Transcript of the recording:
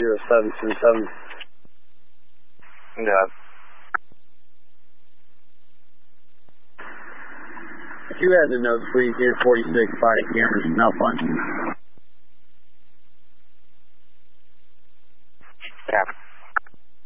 0727. Yeah. If you had the notes, please, here 46, body cameras, malfunction.